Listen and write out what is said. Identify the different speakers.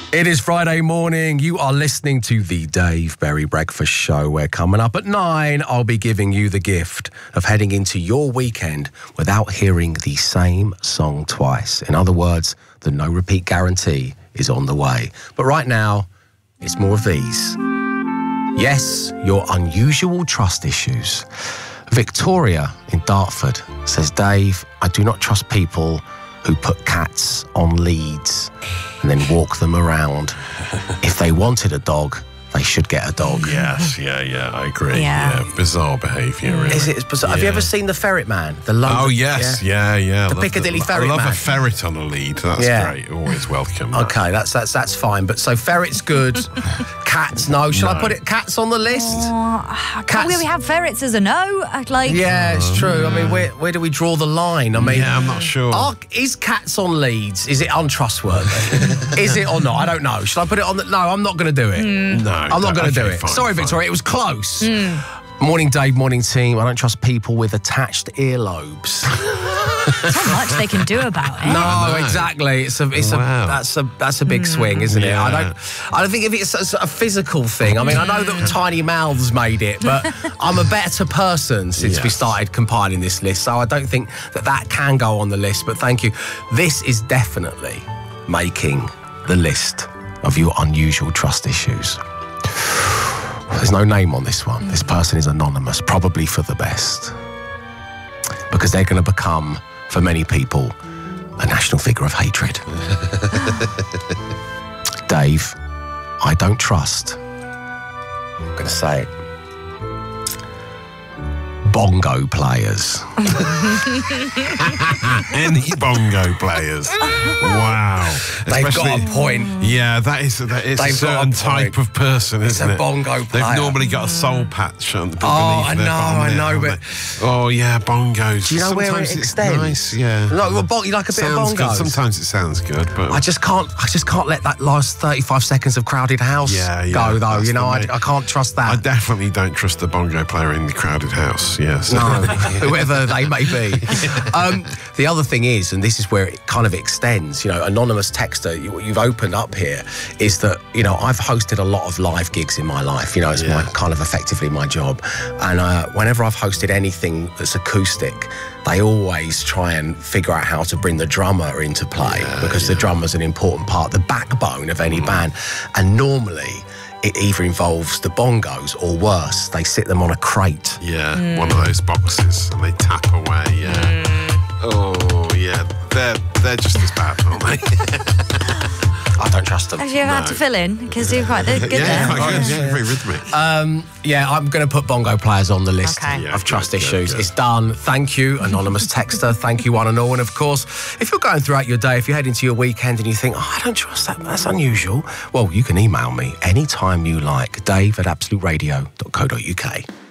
Speaker 1: It is Friday morning. You are listening to the Dave Berry Breakfast Show, where coming up at 9, I'll be giving you the gift of heading into your weekend without hearing the same song twice. In other words, the no repeat guarantee is on the way. But right now, it's more of these. Yes, your unusual trust issues. Victoria in Dartford says, Dave, I do not trust people who put cats on leads and then walk them around. If they wanted a dog, they should get a dog.
Speaker 2: Yes, yeah, I agree. Yeah. Bizarre behaviour, really.
Speaker 1: Is it bizarre? Have you ever seen The Ferret Man? The London,
Speaker 2: oh, yes, yeah.
Speaker 1: The Piccadilly Ferret Man.
Speaker 2: I love a ferret on a lead. That's great. Always welcome.
Speaker 1: Okay, that's fine. But so ferret's good. Cats, no. Shall I put it cats on the list?
Speaker 3: Can't we have ferrets as a no?
Speaker 1: Yeah, it's true. I mean, where do we draw the line? I mean,
Speaker 2: I'm not sure.
Speaker 1: Is cats on leads? Is it untrustworthy? Is it or not? I don't know. Shall I put it on the? No, I'm not going to do it.
Speaker 2: No,
Speaker 1: I'm not going to do it.
Speaker 2: Fine,
Speaker 1: Sorry, Victoria, it was close. Morning, Dave. Morning, team. I don't trust people with attached earlobes.
Speaker 3: Not much they can do about it.
Speaker 1: No, exactly. That's a big swing, isn't it? I don't think if it's a physical thing. I mean, I know that Tiny Mouths made it, but I'm a better person since we started compiling this list, so I don't think that can go on the list. But thank you. This is definitely making the list of your unusual trust issues. There's no name on this one. This person is anonymous, probably for the best, because they're going to become, for many people, a national figure of hatred. Dave, I don't trust, I'm going to say it, bongo players.
Speaker 2: Any bongo players. Wow.
Speaker 1: They've got a point.
Speaker 2: Yeah, that is a certain type of person, isn't it?
Speaker 1: It's a bongo player.
Speaker 2: They've normally got a soul patch on the
Speaker 1: I know, but...
Speaker 2: Oh, yeah, bongos.
Speaker 1: Do you know
Speaker 2: sometimes
Speaker 1: where it extends?
Speaker 2: Nice, yeah.
Speaker 1: You like a bit of bongos?
Speaker 2: Good. Sometimes it sounds good, but...
Speaker 1: I just can't let that last 35 seconds of Crowded House go, though. You know, I can't trust that.
Speaker 2: I definitely don't trust the bongo player in the Crowded House, yes.
Speaker 1: No, whoever they may be. The other thing is, and this is where it kind of extends, you know, anonymous texter, you've opened up here, is that, you know, I've hosted a lot of live gigs in my life, you know, it's effectively my job. And whenever I've hosted anything that's acoustic, they always try and figure out how to bring the drummer into play, because the drummer's an important part, the backbone of any band. And normally, it either involves the bongos or worse, they sit them on a crate.
Speaker 2: Yeah, one of those boxes, and they tap away, Oh, yeah, they're just as bad, aren't they?
Speaker 1: I don't trust them.
Speaker 3: Have you ever had to fill in? Because you're quite good there.
Speaker 2: Yeah, very rhythmic.
Speaker 1: I'm going to put bongo players on the list of trust issues. It's done. Thank you, anonymous texter. Thank you, one and all. And of course, if you're going throughout your day, if you head into your weekend and you think, I don't trust that, that's unusual, well, you can email me anytime you like, dave@absoluteradio.co.uk.